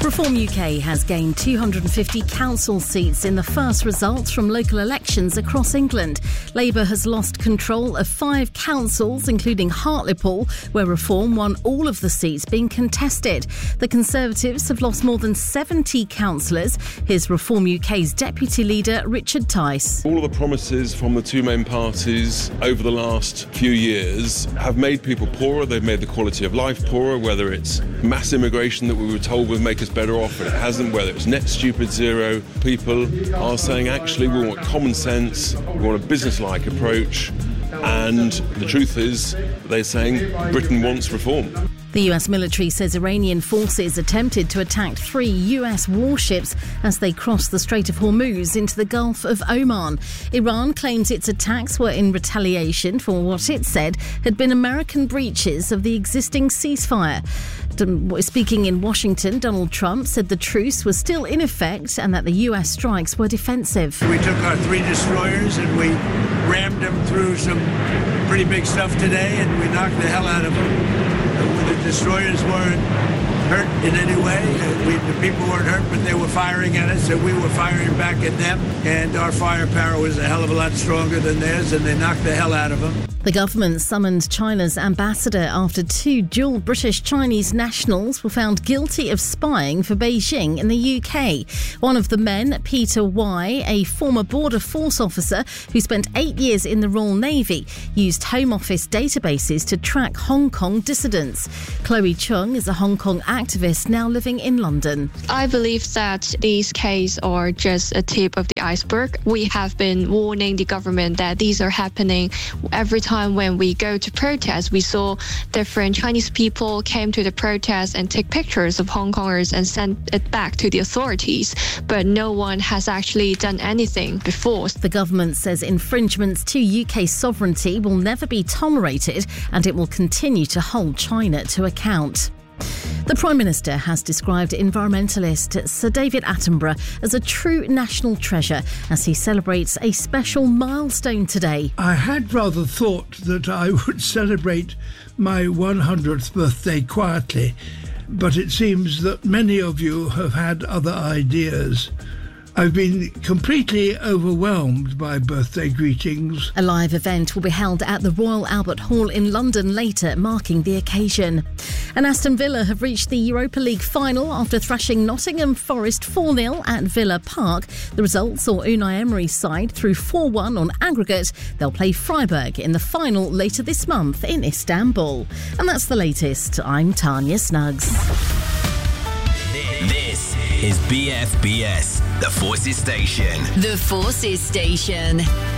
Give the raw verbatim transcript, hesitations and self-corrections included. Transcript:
Reform U K has gained two hundred fifty council seats in the first results from local elections across England. Labour has lost control of five councils, including Hartlepool, where Reform won all of the seats being contested. The Conservatives have lost more than seventy councillors. Here's Reform U K's deputy leader, Richard Tice. All of the promises from the two main parties over the last few years have made people poorer. They've made the quality of life poorer, whether it's mass immigration that we were told would make us better off, but it hasn't, whether it's net stupid zero. People are saying, actually, we want common sense, we want a business-like approach, and the truth is, they're saying Britain wants reform. The U S military says Iranian forces attempted to attack three U S warships as they crossed the Strait of Hormuz into the Gulf of Oman. Iran claims its attacks were in retaliation for what it said had been American breaches of the existing ceasefire. Speaking in Washington, Donald Trump said the truce was still in effect and that the U S strikes were defensive. We took our three destroyers and we rammed them through some pretty big stuff today, and we knocked the hell out of them. The destroyers weren't hurt in any way. We, the people weren't hurt, but they were firing at us, and we were firing back at them. And our firepower was a hell of a lot stronger than theirs, and they knocked the hell out of them. The government summoned China's ambassador after two dual British-Chinese nationals were found guilty of spying for Beijing in the U K. One of the men, Peter Wai, a former Border Force officer who spent eight years in the Royal Navy, used Home Office databases to track Hong Kong dissidents. Chloe Chung is a Hong Kong activist now living in London. I believe that these cases are just a tip of the iceberg. We have been warning the government that these are happening every time. When we go to protest, we saw different Chinese people came to the protest and take pictures of Hong Kongers and sent it back to the authorities, but no one has actually done anything before. The government says infringements to U K sovereignty will never be tolerated and it will continue to hold China to account. The Prime Minister has described environmentalist Sir David Attenborough as a true national treasure as he celebrates a special milestone today. I had rather thought that I would celebrate my one hundredth birthday quietly, but it seems that many of you have had other ideas. I've been completely overwhelmed by birthday greetings. A live event will be held at the Royal Albert Hall in London later, marking the occasion. And Aston Villa have reached the Europa League final after thrashing Nottingham Forest four nil at Villa Park. The result saw Unai Emery's side through four one on aggregate. They'll play Freiburg in the final later this month in Istanbul. And that's the latest. I'm Tanya Snuggs. This is B F B S, the Forces Station. The Forces Station.